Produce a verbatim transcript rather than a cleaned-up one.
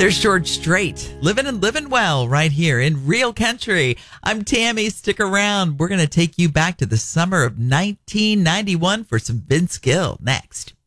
There's George Strait, living and living well right here in Real Country. I'm Tammy. Stick around. We're going to take you back to the summer of nineteen ninety-one for some Vince Gill next.